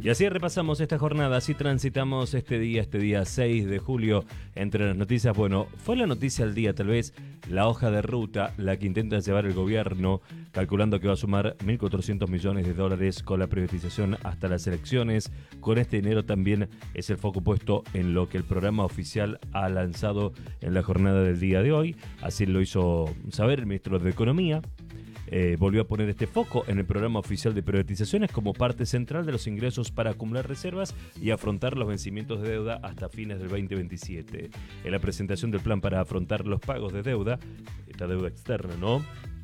Y así repasamos esta jornada, así transitamos este día 6 de julio, entre las noticias. Bueno, fue la noticia del día, tal vez, la hoja de ruta, la que intenta llevar el gobierno, calculando que va a sumar 1.400 millones de dólares con la privatización hasta las elecciones. Con este dinero también es el foco puesto en lo que el programa oficial ha lanzado en la jornada del día de hoy. Así lo hizo saber el ministro de Economía. Volvió a poner este foco en el programa oficial de privatizaciones como parte central de los ingresos para acumular reservas y afrontar los vencimientos de deuda hasta fines del 2027. En la presentación del plan para afrontar los pagos de deuda, esta deuda externa, ¿no?,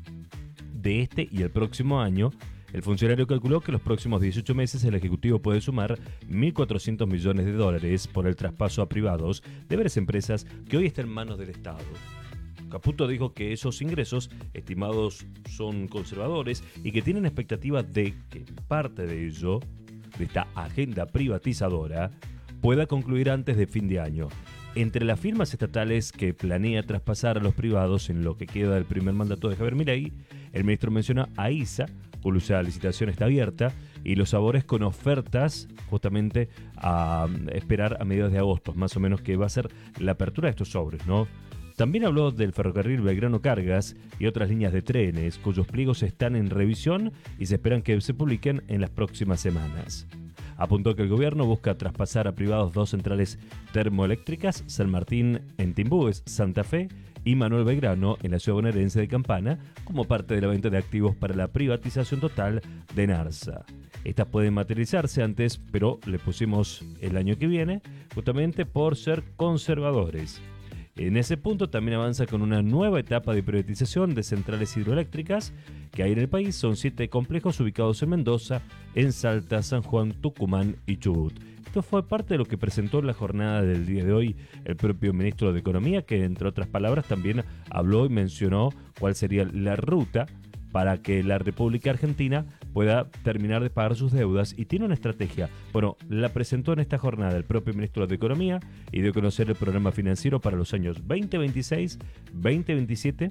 de este y el próximo año, el funcionario calculó que los próximos 18 meses el Ejecutivo puede sumar 1.400 millones de dólares por el traspaso a privados de varias empresas que hoy están en manos del Estado. Caputo dijo que esos ingresos estimados son conservadores y que tienen expectativa de que parte de ello, de esta agenda privatizadora, pueda concluir antes de fin de año. Entre las firmas estatales que planea traspasar a los privados en lo que queda del primer mandato de Javier Milei, el ministro menciona a ISA, cuya licitación está abierta, y los sabores con ofertas justamente a esperar a mediados de agosto, más o menos, que va a ser la apertura de estos sobres, ¿no? También habló del ferrocarril Belgrano Cargas y otras líneas de trenes, cuyos pliegos están en revisión y se esperan que se publiquen en las próximas semanas. Apuntó que el gobierno busca traspasar a privados 2 centrales termoeléctricas, San Martín en Timbúes, Santa Fe, y Manuel Belgrano en la ciudad bonaerense de Campana, como parte de la venta de activos para la privatización total de Narsa. Estas pueden materializarse antes, pero le pusimos el año que viene, justamente por ser conservadores. En ese punto también avanza con una nueva etapa de privatización de centrales hidroeléctricas que hay en el país. Son 7 complejos ubicados en Mendoza, en Salta, San Juan, Tucumán y Chubut. Esto fue parte de lo que presentó en la jornada del día de hoy el propio ministro de Economía, que entre otras palabras también habló y mencionó cuál sería la ruta para que la República Argentina pueda terminar de pagar sus deudas, y tiene una estrategia. Bueno, la presentó en esta jornada el propio ministro de Economía y dio a conocer el programa financiero para los años 2026-2027,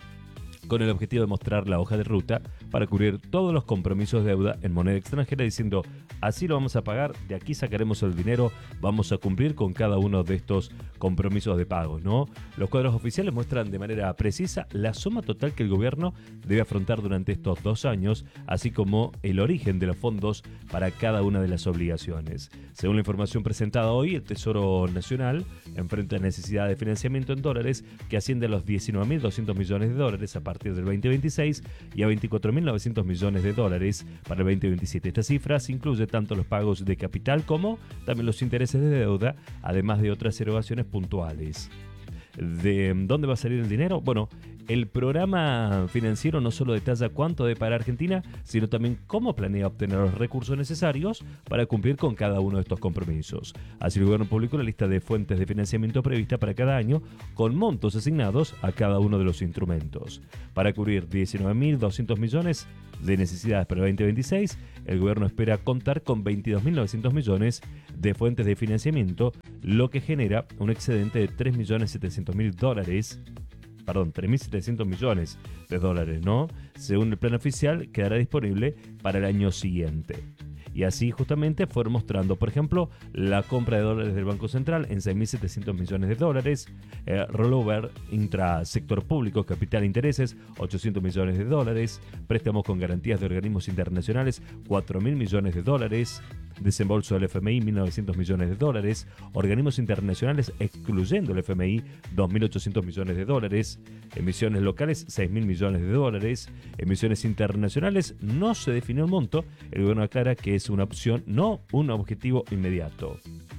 con el objetivo de mostrar la hoja de ruta para cubrir todos los compromisos de deuda en moneda extranjera, diciendo: así lo vamos a pagar, de aquí sacaremos el dinero, vamos a cumplir con cada uno de estos compromisos de pagos, ¿no? Los cuadros oficiales muestran de manera precisa la suma total que el gobierno debe afrontar durante estos 2 años, así como el origen de los fondos para cada una de las obligaciones. Según la información presentada hoy, el Tesoro Nacional enfrenta necesidad de financiamiento en dólares que asciende a los 19.200 millones de dólares a partir del 2026 y a 24.900 millones de dólares para el 2027. Estas cifras incluyen tanto los pagos de capital como también los intereses de deuda, además de otras erogaciones puntuales. ¿De dónde va a salir el dinero? Bueno, el programa financiero no solo detalla cuánto debe pagar Argentina, sino también cómo planea obtener los recursos necesarios para cumplir con cada uno de estos compromisos. Así, el gobierno publicó la lista de fuentes de financiamiento prevista para cada año, con montos asignados a cada uno de los instrumentos. Para cubrir 19.200 millones de necesidades para el 2026, el gobierno espera contar con 22.900 millones de fuentes de financiamiento, lo que genera un excedente de 3.700.000 dólares. Perdón, 3.700 millones de dólares, ¿no? Según el plan oficial, quedará disponible para el año siguiente. Y así justamente fueron mostrando, por ejemplo, la compra de dólares del Banco Central en 6.700 millones de dólares, rollover intrasector público, capital e intereses, 800 millones de dólares, préstamos con garantías de organismos internacionales, 4.000 millones de dólares, desembolso del FMI, 1.900 millones de dólares, organismos internacionales excluyendo el FMI, 2.800 millones de dólares, emisiones locales, 6.000 millones de dólares, emisiones internacionales, no se definió el monto. El gobierno aclara que es una opción, no un objetivo inmediato.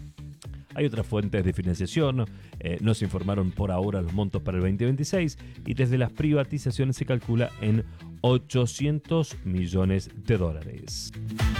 Hay otras fuentes de financiación, no se informaron por ahora los montos para el 2026, y desde las privatizaciones se calcula en 800 millones de dólares.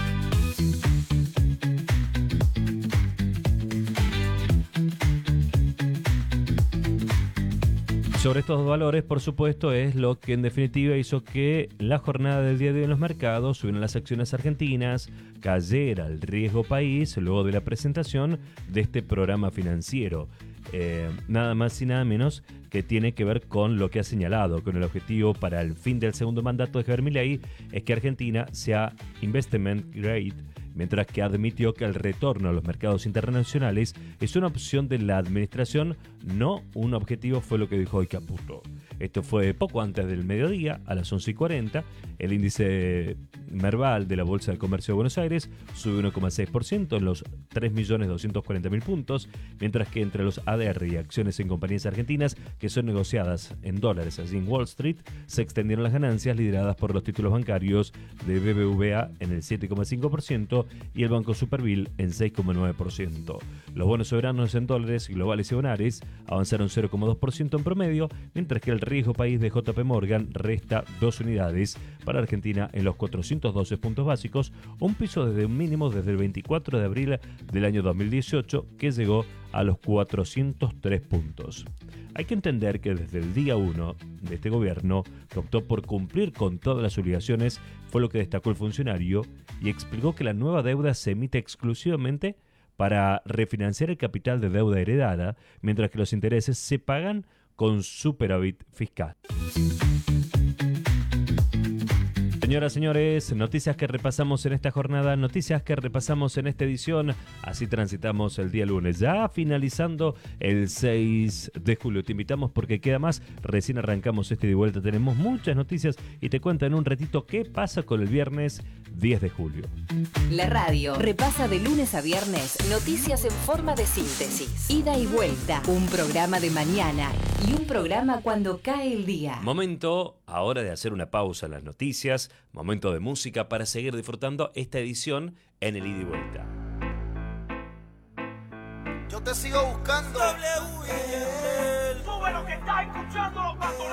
Sobre estos dos valores, por supuesto, es lo que en definitiva hizo que la jornada del día de hoy en los mercados subieran las acciones argentinas, cayera el riesgo país luego de la presentación de este programa financiero. Nada más y nada menos que tiene que ver con lo que ha señalado, con el objetivo para el fin del segundo mandato de Javier Milei, es que Argentina sea investment grade, mientras que admitió que el retorno a los mercados internacionales es una opción de la administración, no un objetivo, fue lo que dijo hoy Caputo. Esto fue poco antes del mediodía, a las 11:40. El índice Merval de la Bolsa de Comercio de Buenos Aires sube 1,6% en los 3.240.000 puntos, mientras que entre los ADR y acciones en compañías argentinas que son negociadas en dólares allí en Wall Street, se extendieron las ganancias lideradas por los títulos bancarios de BBVA en el 7,5% y el Banco Superville en 6,9%. Los bonos soberanos en dólares globales y bonares avanzaron 0,2% en promedio, mientras que el riesgo país de JP Morgan resta 2 unidades para Argentina en los 412 puntos básicos, un piso desde un mínimo desde el 24 de abril del año 2018 que llegó a los 403 puntos. Hay que entender que desde el día 1 de este gobierno, que optó por cumplir con todas las obligaciones, fue lo que destacó el funcionario y explicó que la nueva deuda se emite exclusivamente para refinanciar el capital de deuda heredada, mientras que los intereses se pagan con superávit fiscal. Señoras, señores, noticias que repasamos en esta jornada, noticias que repasamos en esta edición, así transitamos el día lunes, ya finalizando el 6 de julio. Te invitamos porque queda más, recién arrancamos este de vuelta, tenemos muchas noticias y te cuento en un ratito qué pasa con el viernes 10 de julio. La radio repasa de lunes a viernes noticias en forma de síntesis, ida y vuelta, un programa de mañana y un programa cuando cae el día. Momento ahora de hacer una pausa en las noticias, momento de música para seguir disfrutando esta edición en el ida y vuelta. Yo te sigo buscando. Sube lo que está escuchando los patrones.